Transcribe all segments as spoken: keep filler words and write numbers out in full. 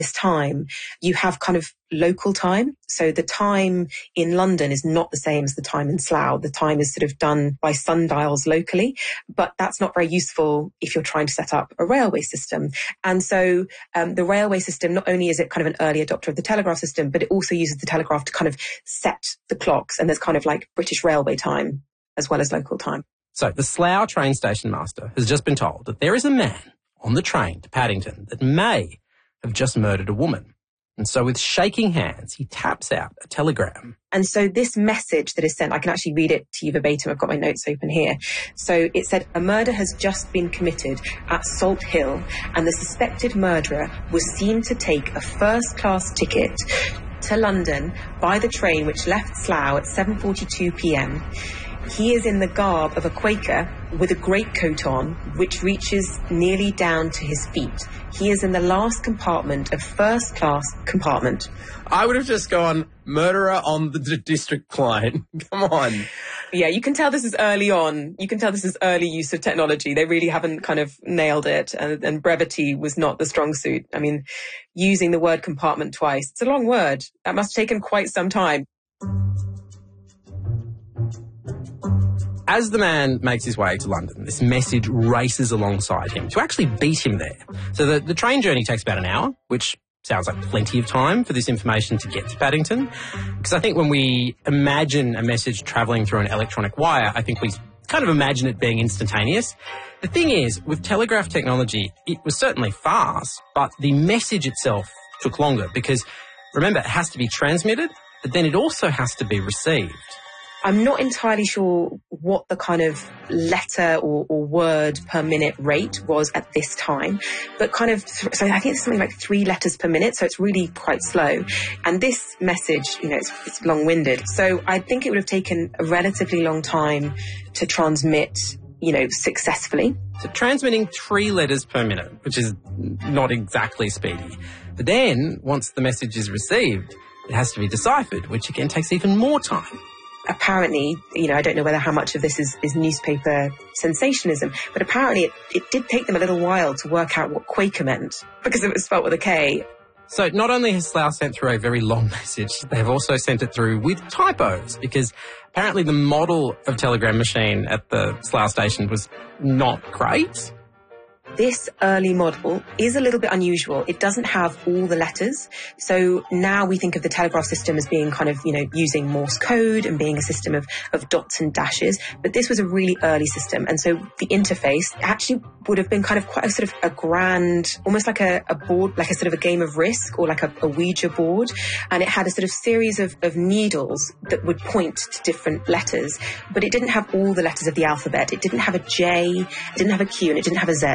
this time, you have kind of local time. So the time in London is not the same as the time in Slough. The time is sort of done by sundials locally, but that's not very useful if you're trying to set up a railway system. And so um, the railway system, not only is it kind of an early adopter of the telegraph system, but it also uses the telegraph to kind of set the clocks. And there's kind of like British railway time as well as local time. So the Slough train station master has just been told that there is a man on the train to Paddington that may have just murdered a woman. And so with shaking hands, he taps out a telegram. And so this message that is sent, I can actually read it to you verbatim. I've got my notes open here. So it said, a murder has just been committed at Salt Hill, and the suspected murderer was seen to take a first-class ticket to London by the train which left Slough at seven forty-two p.m. He is in the garb of a Quaker with a greatcoat on, which reaches nearly down to his feet. He is in the last compartment of first-class compartment. I would have just gone, murderer on the d- district line. Come on. Yeah, you can tell this is early on. You can tell this is early use of technology. They really haven't kind of nailed it, and, and brevity was not the strong suit. I mean, using the word compartment twice, it's a long word. That must have taken quite some time. As the man makes his way to London, this message races alongside him to actually beat him there. So the, the train journey takes about an hour, which sounds like plenty of time for this information to get to Paddington. Because I think when we imagine a message travelling through an electronic wire, I think we kind of imagine it being instantaneous. The thing is, with telegraph technology, it was certainly fast, but the message itself took longer because, remember, it has to be transmitted, but then it also has to be received. I'm not entirely sure what the kind of letter or, or word per minute rate was at this time, but kind of, th- so I think it's something like three letters per minute, so it's really quite slow. And this message, you know, it's, it's long-winded. So I think it would have taken a relatively long time to transmit, you know, successfully. So transmitting three letters per minute, which is not exactly speedy. But then, once the message is received, it has to be deciphered, which again takes even more time. Apparently, you know, I don't know whether how much of this is, is newspaper sensationalism, but apparently it, it did take them a little while to work out what Quaker meant, because it was spelt with a K. So not only has Slough sent through a very long message, they've also sent it through with typos, because apparently the model of telegram machine at the Slough station was not great. This early model is a little bit unusual. It doesn't have all the letters. So now we think of the telegraph system as being kind of, you know, using Morse code and being a system of, of dots and dashes. But this was a really early system. And so the interface actually would have been kind of quite a sort of a grand, almost like a, a board, like a sort of a game of Risk or like a, a Ouija board. And it had a sort of series of, of needles that would point to different letters. But it didn't have all the letters of the alphabet. It didn't have a J, it didn't have a Q, and it didn't have a Z.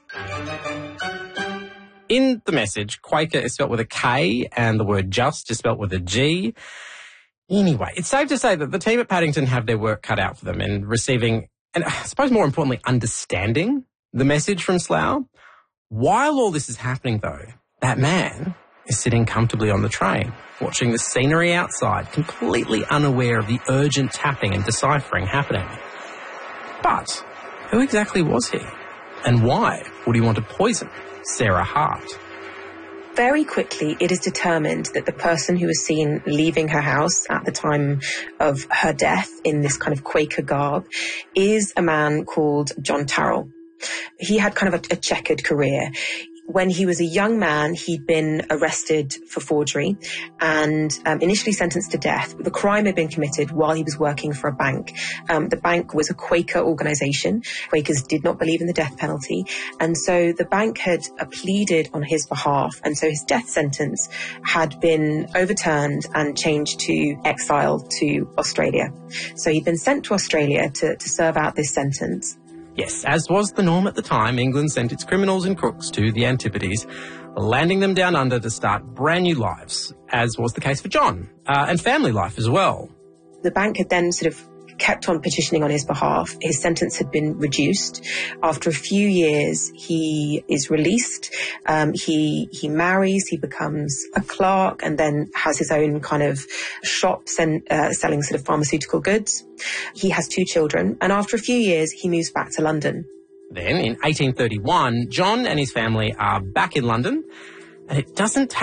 In the message, Quaker is spelt with a K and the word just is spelt with a G. Anyway, it's safe to say that the team at Paddington have their work cut out for them in receiving, and I suppose more importantly, understanding the message from Slough. While all this is happening, though, that man is sitting comfortably on the train, watching the scenery outside, completely unaware of the urgent tapping and deciphering happening. But who exactly was he? And why would he want to poison Sarah Hart? Very quickly, it is determined that the person who was seen leaving her house at the time of her death in this kind of Quaker garb is a man called John Tarrell. He had kind of a, a checkered career. When he was a young man, he'd been arrested for forgery and um, initially sentenced to death. The crime had been committed while he was working for a bank. Um, the bank was a Quaker organisation. Quakers did not believe in the death penalty. And so the bank had uh, pleaded on his behalf. And so his death sentence had been overturned and changed to exile to Australia. So he'd been sent to Australia to, to serve out this sentence. Yes, as was the norm at the time, England sent its criminals and crooks to the Antipodes, landing them down under to start brand new lives, as was the case for John, uh, and family life as well. The bank had then sort of kept on petitioning on his behalf. His sentence had been reduced. After a few years, he is released. Um, he he marries, he becomes a clerk, and then has his own kind of shops and uh, selling sort of pharmaceutical goods. He has two children, and after a few years, he moves back to London. Then, in eighteen thirty-one, John and his family are back in London, and it doesn't take